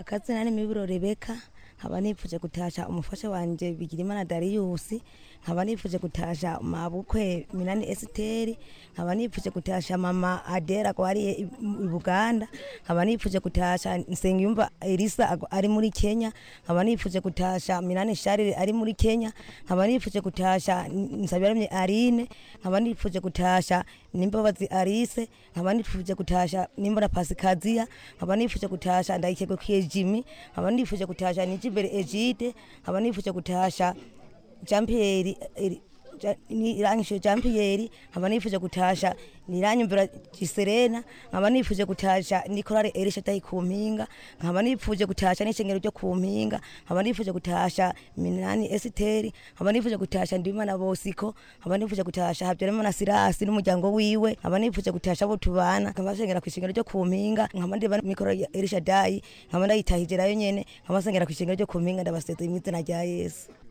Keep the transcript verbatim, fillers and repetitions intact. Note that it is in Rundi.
Akazina ni Miburo Rebeka, nkaba nifuje gutasha umufasha wanje Bigirimana Darius, nkaba nifuje gutasha mabukwe Minani Esteri, nkaba nifuje gutasha mama Adera ko ari i Buganda, nkaba nifuje gutasha Nsengiyumva Elisa ari muri Kenya, nkaba nifuje gutasha Minani Charles ari muri Kenya, nkaba nifuje gutasha Nsabiramye Arine, nkaba nifuje gutasha Nimbabazi Arise, nkaba nifuje gutasha Nimbona Pasikaziya, nkaba nifuje gutasha Ndayikego Jimmy, nkaba nifuje gutasha Nijibere Egide, nkaba nifuje gutasha Jean Pierre ni Irangisho Jean Pierre, nkaba nifuje gutasha Niranyumvira Giserena, nkaba nifuje gutasha Nicolare Elisha Tayi Kumpinga, nkaba nifuje gutasha n'ishengero ryo Kumpinga, nkaba nifuje gutasha Minani Esteri, nkaba nifuje gutasha Ndimana Bosiko, nkaba nifuje gutasha Habyarimana Sirasi n'umuryango wiwe, nkaba nifuje gutasha abo tubana, nkaba sengera kwishengero ryo Kumpinga, nkaba ndiba Nicolare Elisha Dayi, nkaba ndayitahije rayo nyene, nkaba sengera kwishengero ryo Kumpinga ndabaseze imizina rya Yesu.